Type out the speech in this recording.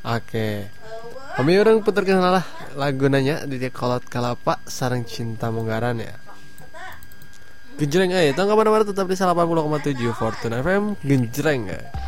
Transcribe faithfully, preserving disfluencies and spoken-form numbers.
Oke. Kami orang putarkan lah lagu nanya di kolot kalapa sarang cinta munggaran ya. Genjreng eh, tanggapan mana tetap di delapan puluh koma tujuh Fortune F M. Genjreng ya.